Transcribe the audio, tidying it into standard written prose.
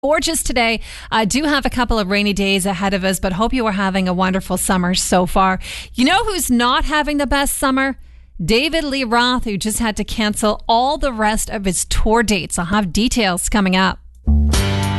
Gorgeous today. I do have a couple of rainy days ahead of us, but hope you are having a wonderful summer so far. You know who's not having the best summer? David Lee Roth, who just had to cancel all the rest of his tour dates. I'll have details coming up.